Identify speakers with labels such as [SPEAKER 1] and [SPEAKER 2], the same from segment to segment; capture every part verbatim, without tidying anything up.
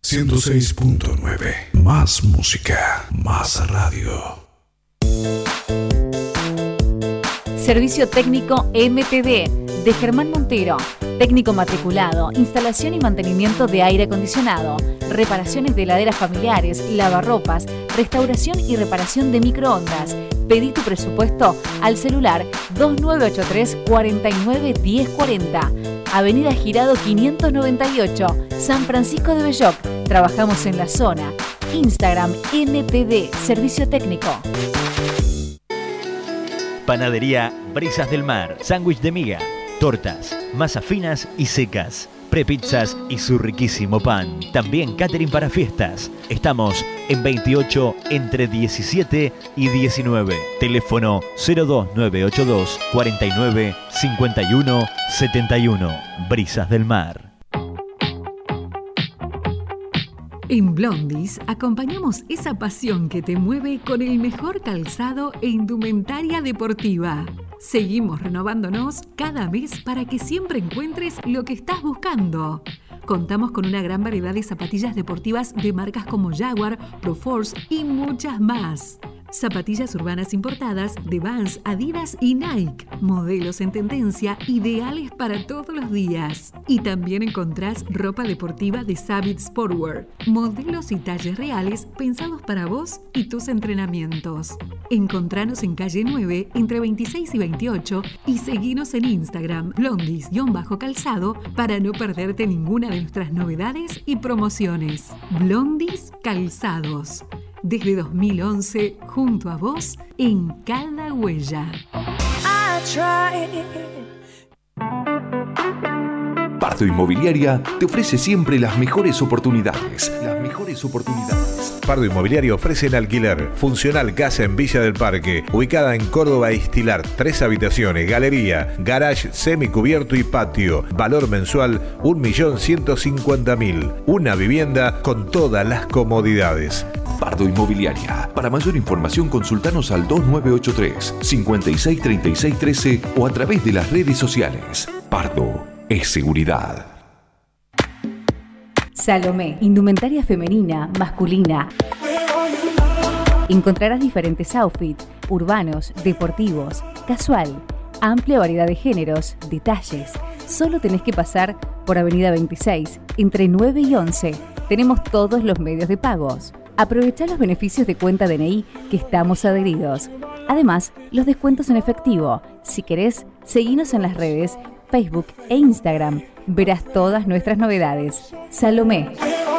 [SPEAKER 1] ciento seis punto nueve. Más música, más radio.
[SPEAKER 2] Servicio técnico M T D de Germán Montero. Técnico matriculado, instalación y mantenimiento de aire acondicionado, reparaciones de heladeras familiares, lavarropas, restauración y reparación de microondas. Pedí tu presupuesto al celular dos nueve ocho tres, cuatro nueve uno cero cuatro cero. Avenida Girado quinientos noventa y ocho, San Francisco de Belloc. Trabajamos en la zona. Instagram M T D, Servicio Técnico.
[SPEAKER 3] Panadería Brisas del Mar, sándwich de miga, tortas, masas finas y secas, prepizzas y su riquísimo pan. También catering para fiestas. Estamos en veintiocho entre diecisiete y diecinueve. Teléfono cero dos nueve ocho dos, cuatro nueve, cinco uno siete uno. Brisas del Mar.
[SPEAKER 4] En Blondis acompañamos esa pasión que te mueve con el mejor calzado e indumentaria deportiva. Seguimos renovándonos cada mes para que siempre encuentres lo que estás buscando. Contamos con una gran variedad de zapatillas deportivas de marcas como Jaguar, Proforce y muchas más. Zapatillas urbanas importadas de Vans, Adidas y Nike. Modelos en tendencia, ideales para todos los días. Y también encontrás ropa deportiva de Savage Sportwear. Modelos y talles reales pensados para vos y tus entrenamientos. Encontranos en calle nueve, entre veintiséis y veintiocho, y seguinos en Instagram, blondis-calzado, para no perderte ninguna de nuestras novedades y promociones. Blondis Calzados. Desde dos mil once, junto a vos, en cada huella.
[SPEAKER 5] Pardo Inmobiliaria te ofrece siempre las mejores oportunidades. Las mejores oportunidades.
[SPEAKER 6] Pardo Inmobiliaria ofrece en alquiler funcional casa en Villa del Parque, ubicada en Córdoba Estilar, tres habitaciones, galería, garage semicubierto y patio. Valor mensual un millón ciento cincuenta mil. Una vivienda con todas las comodidades.
[SPEAKER 5] Pardo Inmobiliaria. Para mayor información consultanos al dos nueve ocho tres, cinco seis tres seis uno tres o a través de las redes sociales. Pardo es seguridad.
[SPEAKER 2] Salomé, indumentaria femenina, masculina. Encontrarás diferentes outfits, urbanos, deportivos, casual, amplia variedad de géneros, detalles. Solo tenés que pasar por Avenida veintiséis, entre nueve y once. Tenemos todos los medios de pagos. Aprovechá los beneficios de cuenta D N I que estamos adheridos. Además, los descuentos en efectivo. Si querés, seguinos en las redes, Facebook e Instagram. Verás todas nuestras novedades. Salomé.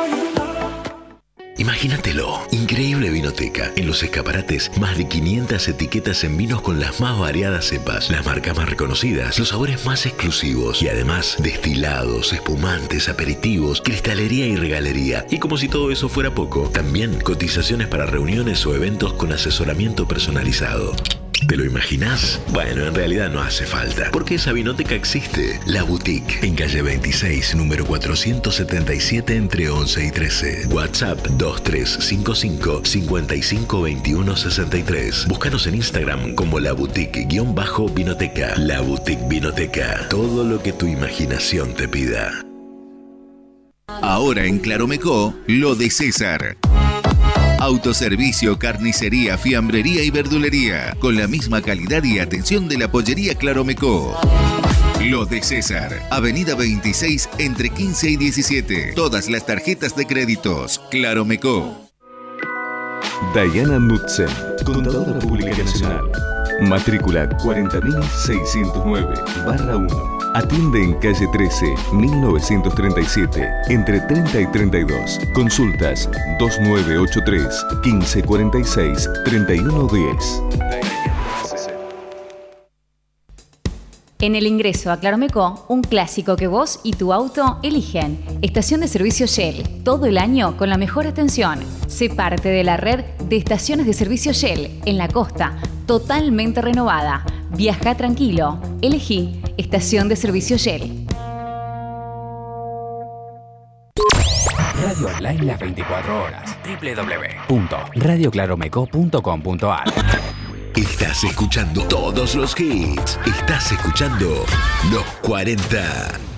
[SPEAKER 7] Imagínatelo, increíble vinoteca. En los escaparates, más de quinientas etiquetas en vinos con las más variadas cepas, las marcas más reconocidas, los sabores más exclusivos y además destilados, espumantes, aperitivos, cristalería y regalería. Y como si todo eso fuera poco, también cotizaciones para reuniones o eventos con asesoramiento personalizado. ¿Te lo imaginás? Bueno, en realidad no hace falta, porque esa vinoteca existe. La Boutique, en calle veintiséis, número cuatrocientos setenta y siete, entre once y trece. WhatsApp dos tres cinco cinco, cinco cinco dos uno seis tres. Búscanos en Instagram como La Boutique-Vinoteca. La Boutique Vinoteca. Todo lo que tu imaginación te pida.
[SPEAKER 8] Ahora en Claromecó, lo de César. Autoservicio, carnicería, fiambrería y verdulería, con la misma calidad y atención de la pollería Claromecó. Lo de César, Avenida veintiséis, entre quince y diecisiete. Todas las tarjetas de créditos. Claromecó.
[SPEAKER 5] Diana Knudsen, Contadora Pública Nacional. Matrícula cuarenta mil seiscientos nueve barra uno. Atiende en calle trece, mil novecientos treinta y siete, entre treinta y treinta y dos. Consultas dos nueve ocho tres, quince cuarenta y seis, treinta y uno diez.
[SPEAKER 2] En el ingreso a Claromecó, un clásico que vos y tu auto eligen. Estación de servicio Shell, todo el año con la mejor atención. Sé parte de la red de estaciones de servicio Shell en la costa, totalmente renovada. Viaja tranquilo, elegí Estación de servicio Shell.
[SPEAKER 9] Radio online las veinticuatro horas. doble u doble u doble u punto radio claromecó punto com punto a r.
[SPEAKER 7] Estás escuchando todos los hits. Estás escuchando Los cuarenta.